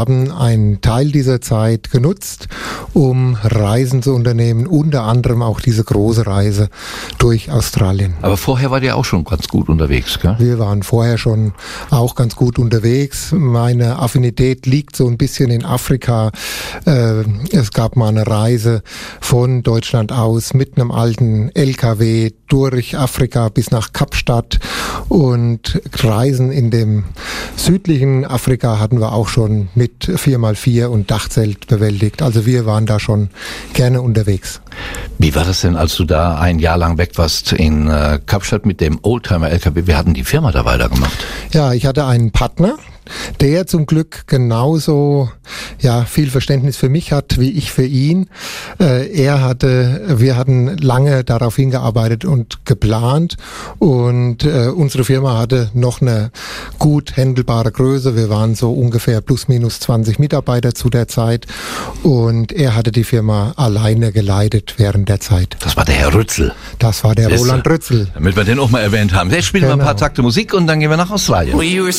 haben einen Teil dieser Zeit genutzt, um Reisen zu unternehmen, unter anderem auch diese große Reise durch Australien. Aber vorher war ihr auch schon ganz gut unterwegs, gell? Wir waren vorher schon auch ganz gut unterwegs. Meine Affinität liegt so ein bisschen in Afrika. Es gab mal eine Reise von Deutschland aus mit einem alten LKW durch Afrika bis nach Kapstadt, und Reisen in dem südlichen Afrika hatten wir auch schon mit 4x4 und Dachzelt bewältigt. Also wir waren da schon gerne unterwegs. Wie war das denn, als du da ein Jahr lang weg warst in Kapstadt mit dem Oldtimer-LKW? Wir hatten die Firma da weitergemacht. Ja, ich hatte einen Partner, der zum Glück genauso viel Verständnis für mich hat wie ich für ihn. Wir hatten lange darauf hingearbeitet und geplant, und unsere Firma hatte noch eine gut händelbare Größe. Wir waren so ungefähr plus minus 20 Mitarbeiter zu der Zeit, und er hatte die Firma alleine geleitet während der Zeit. Das war der Herr Rützel. Das war der Roland Rützel. Damit wir den auch mal erwähnt haben. Jetzt spielen wir ein paar Takte Musik und dann gehen wir nach Australien.